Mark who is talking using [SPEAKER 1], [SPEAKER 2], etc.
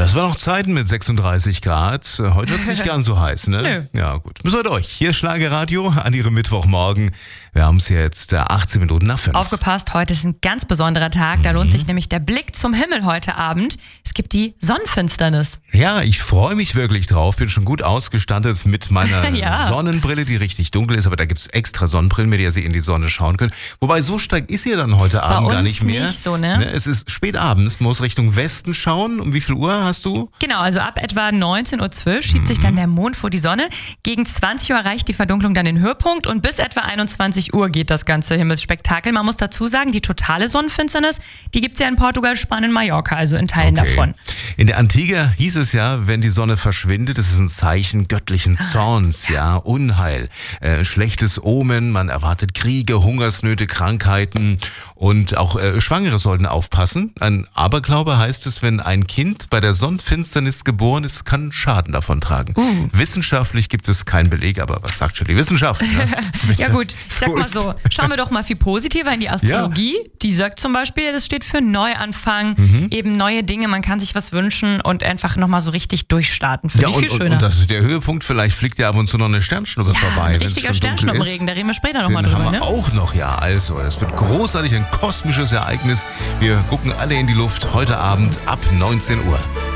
[SPEAKER 1] Das war noch Zeiten mit 36 Grad. Heute wird es nicht ganz so heiß, ne?
[SPEAKER 2] Nö.
[SPEAKER 1] Ja, gut. Bis heute euch. Hier Schlagerradio an Ihrem Mittwochmorgen. Wir haben es jetzt 18 Minuten nach 5.
[SPEAKER 2] Aufgepasst, heute ist ein ganz besonderer Tag. Da lohnt sich nämlich der Blick zum Himmel heute Abend. Es gibt die Sonnenfinsternis.
[SPEAKER 1] Ja, ich freue mich wirklich drauf. Bin schon gut ausgestattet mit meiner
[SPEAKER 2] Ja.
[SPEAKER 1] Sonnenbrille, die richtig dunkel ist. Aber da gibt es extra Sonnenbrillen, mit der Sie in die Sonne schauen können. Wobei, so stark ist sie dann heute Abend
[SPEAKER 2] uns
[SPEAKER 1] gar nicht mehr.
[SPEAKER 2] nicht so, ne?
[SPEAKER 1] Es ist spät abends, muss Richtung Westen schauen. Um wie viel Uhr hast du?
[SPEAKER 2] Genau, also ab etwa 19.12 Uhr schiebt sich dann der Mond vor die Sonne. Gegen 20 Uhr erreicht die Verdunklung dann den Höhepunkt und bis etwa 21 Uhr geht das ganze Himmelsspektakel. Man muss dazu sagen, die totale Sonnenfinsternis, die gibt es ja in Portugal, Spanien, Mallorca, also in Teilen davon.
[SPEAKER 1] In der Antike hieß es ja, wenn die Sonne verschwindet, das ist ein Zeichen göttlichen Zorns, ja, Unheil, schlechtes Omen, man erwartet Kriege, Hungersnöte, Krankheiten und auch Schwangere sollten aufpassen. Ein Aberglaube heißt es, wenn ein Kind bei der Sonnenfinsternis geboren ist, kann Schaden davon tragen. Wissenschaftlich gibt es keinen Beleg, aber was sagt schon die Wissenschaft? Ne?
[SPEAKER 2] Ja gut, ich sag mal so, schauen wir doch mal viel positiver in die Astrologie. Ja. Die sagt zum Beispiel, das steht für Neuanfang, eben neue Dinge, man kann sich was wünschen und einfach nochmal so richtig durchstarten. Für dich viel schöner.
[SPEAKER 1] Und das ist der Höhepunkt, vielleicht fliegt ja ab und zu noch eine Sternschnuppe vorbei.
[SPEAKER 2] Ein richtiger Sternschnuppenregen, da reden wir später nochmal
[SPEAKER 1] Den
[SPEAKER 2] drüber.
[SPEAKER 1] haben wir
[SPEAKER 2] Ne?
[SPEAKER 1] auch noch, ja. Also, das wird großartig, ein kosmisches Ereignis. Wir gucken alle in die Luft heute Abend ab 19 Uhr.